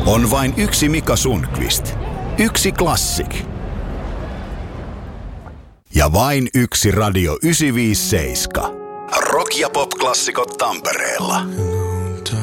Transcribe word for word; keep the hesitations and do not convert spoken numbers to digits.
On vain yksi Mika Sundqvist. Yksi Classic. Ja vain yksi Radio yhdeksänsataaviisikymmentäseitsemän. Rock- ja pop-klassikot Tampereella.